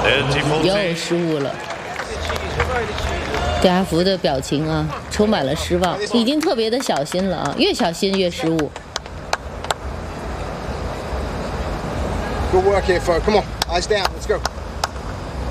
又失误了。蒂阿福的表情啊，充满了失望，已经特别的小心了啊，越小心越失误。 Good work here, Fo. Come on, eyes down. Let's go.